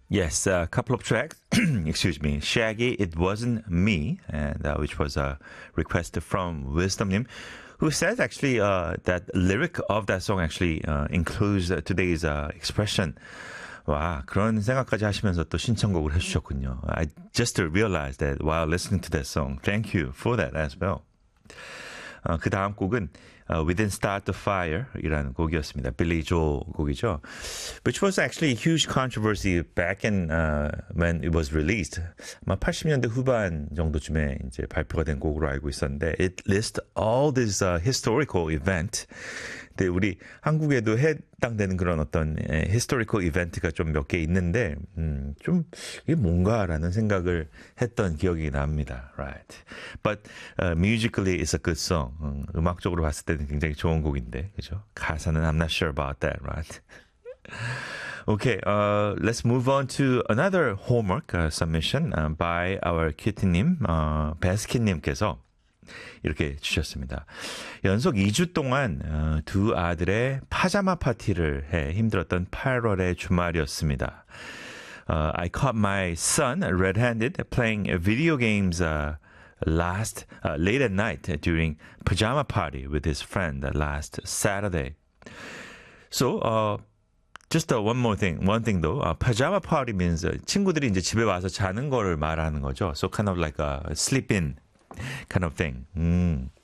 Yes, a couple of tracks. Excuse me. Shaggy, It Wasn't Me, and which was a request from Wisdom님, who says actually that lyric of that song actually includes today's expression. 와, 그런 생각까지 하시면서 또 신청곡을 해주셨군요. I just realized that while listening to that song. Thank you for that as well. 그 다음 곡은 We Didn't Start the Fire 이라는 곡이었습니다. 빌리 조 곡이죠. Which was actually a huge controversy back in when it was released. 아마 80년대 후반 정도쯤에 이제 발표가 된 곡으로 알고 있었는데 It lists all this historical event. 근데 우리 한국에도 해당되는 그런 어떤 historical 이벤트가 좀 몇 개 있는데 좀 이게 뭔가라는 생각을 했던 기억이 납니다. Right. But musically it's a good song. 음악적으로 봤을 때는 굉장히 좋은 곡인데, 그죠? 가사는 I'm not sure about that, right? Okay, let's move on to another homework submission by our cutie-님, 베스킨님께서 이렇게 주셨습니다. 연속 2주 동안 두 아들의 파자마 파티를 해 힘들었던 8월의 주말이었습니다. I caught my son red-handed playing video games late at night during pajama party with his friend last Saturday. So, just one thing though. Pajama party means 친구들이 이제 집에 와서 자는 거를 말하는 거죠. So kind of like a sleep-in kind of thing.